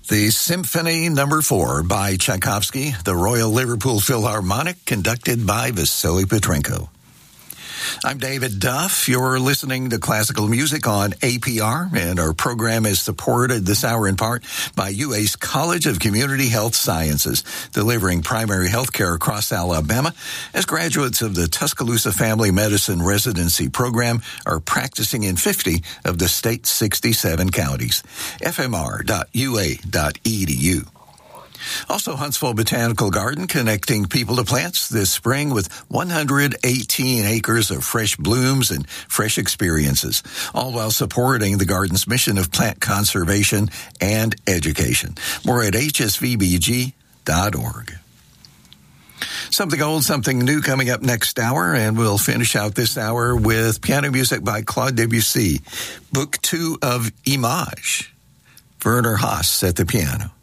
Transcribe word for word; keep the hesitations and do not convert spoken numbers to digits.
The Symphony Number Four by Tchaikovsky, the Royal Liverpool Philharmonic, conducted by Vasily Petrenko. I'm David Duff. You're listening to classical music on A P R, and our program is supported this hour in part by U A's College of Community Health Sciences, delivering primary health care across Alabama as graduates of the Tuscaloosa Family Medicine Residency Program are practicing in fifty of the state's sixty-seven counties. F M R dot U A dot E D U. Also, Huntsville Botanical Garden connecting people to plants this spring with one hundred eighteen acres of fresh blooms and fresh experiences, all while supporting the garden's mission of plant conservation and education. More at H S V B G dot org. Something old, something new coming up next hour, and we'll finish out this hour with piano music by Claude Debussy, Book Two of Images. Werner Haas at the piano.